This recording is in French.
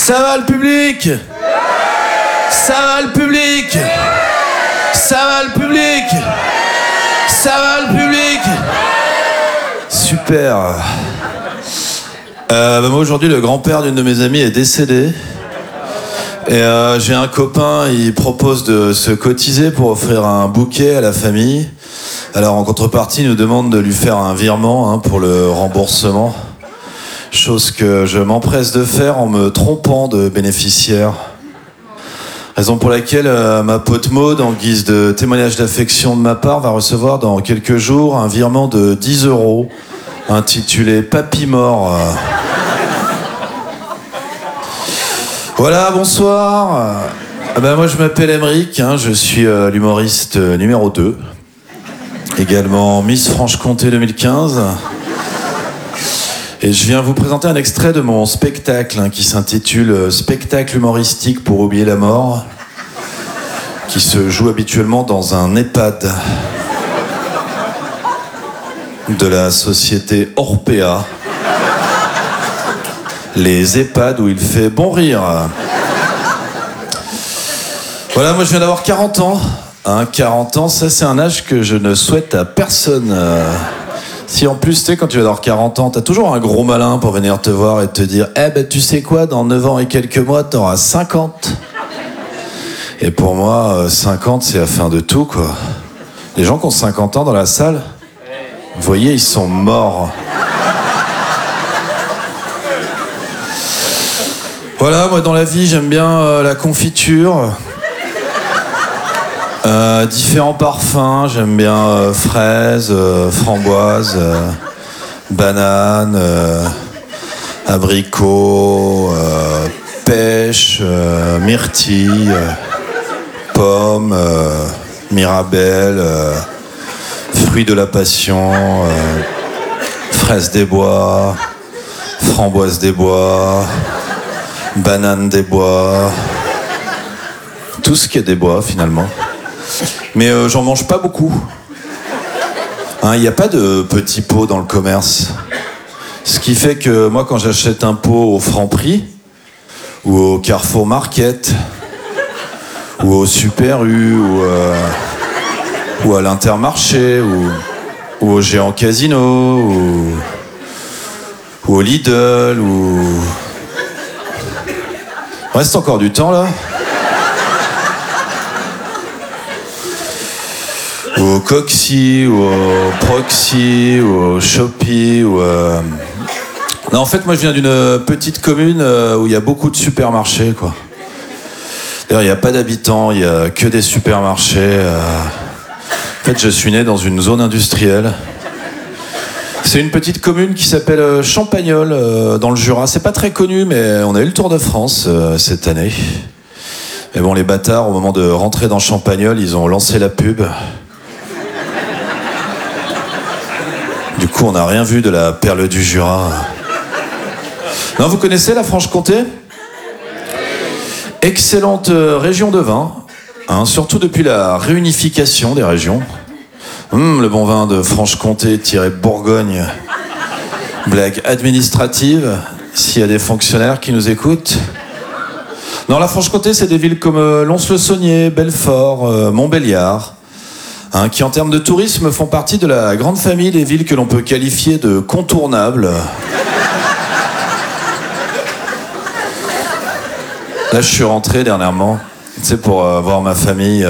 Ça va le public? Ça va le public? Ça va le public? Ça va le public? Super. Moi aujourd'hui le grand-père d'une de mes amies est décédé. Et j'ai un copain, il propose de se cotiser pour offrir un bouquet à la famille. Alors en contrepartie, il nous demande de lui faire un virement pour le remboursement. Chose que je m'empresse de faire en me trompant de bénéficiaire. Raison pour laquelle ma pote Maud, en guise de témoignage d'affection de ma part, va recevoir dans quelques jours un virement de 10 € intitulé Papy mort. Voilà, bonsoir. Moi je m'appelle Emeric, je suis l'humoriste numéro 2. Également Miss Franche-Comté 2015. Et je viens vous présenter un extrait de mon spectacle qui s'intitule Spectacle humoristique pour oublier la mort, qui se joue habituellement dans un EHPAD de la société Orpea. Les EHPAD où il fait bon rire. Voilà, moi je viens d'avoir 40 ans. 40 ans, ça c'est un âge que je ne souhaite à personne. Si en plus, tu sais, quand tu vas avoir 40 ans, t'as toujours un gros malin pour venir te voir et te dire « tu sais quoi, dans 9 ans et quelques mois, t'auras 50 ». Et pour moi, 50, c'est la fin de tout, quoi. Les gens qui ont 50 ans dans la salle, vous voyez, ils sont morts. Voilà, moi dans la vie, j'aime bien la confiture. Différents parfums, j'aime bien fraises, framboises, bananes, abricots, pêche, myrtille, pommes, mirabelle, fruits de la passion, fraises des bois, framboises des bois, bananes des bois, tout ce qui est des bois finalement. Mais j'en mange pas beaucoup. Il n'y a pas de petits pots dans le commerce. Ce qui fait que moi, quand j'achète un pot au Franprix, ou au Carrefour Market, ou au Super U, ou à l'Intermarché, ou au Géant Casino, ou au Lidl, Il reste encore du temps là. Ou au Coxy, ou au Proxy, ou au Shopee, Non, en fait, moi, je viens d'une petite commune où il y a beaucoup de supermarchés, quoi. D'ailleurs, il n'y a pas d'habitants, il n'y a que des supermarchés. En fait, je suis né dans une zone industrielle. C'est une petite commune qui s'appelle Champagnole, dans le Jura. C'est pas très connu, mais on a eu le Tour de France cette année. Mais bon, les bâtards, au moment de rentrer dans Champagnole, ils ont lancé la pub. Du coup, on n'a rien vu de la perle du Jura. Non, vous connaissez la Franche-Comté ? Excellente région de vin, surtout depuis la réunification des régions. Le bon vin de Franche-Comté-Bourgogne. Blague administrative, s'il y a des fonctionnaires qui nous écoutent. Non, la Franche-Comté, c'est des villes comme Lons-le-Saunier, Belfort, Montbéliard. Qui en termes de tourisme font partie de la grande famille des villes que l'on peut qualifier de contournables. Là, je suis rentré dernièrement, pour voir ma famille.